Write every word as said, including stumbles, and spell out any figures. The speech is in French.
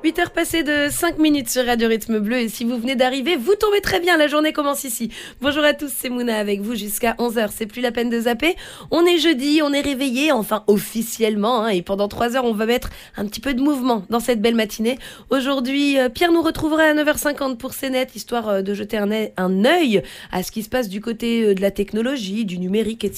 huit heures passées de cinq minutes sur Radio Rythme Bleu et si vous venez d'arriver, vous tombez très bien, la journée commence ici. Bonjour à tous, c'est Mouna avec vous jusqu'à onze heures, c'est plus la peine de zapper. On est jeudi, on est réveillé, enfin officiellement, hein, et pendant trois heures, on va mettre un petit peu de mouvement dans cette belle matinée. Aujourd'hui, Pierre nous retrouvera à neuf heures cinquante pour C net, histoire de jeter un, un œil à ce qui se passe du côté de la technologie, du numérique, et cetera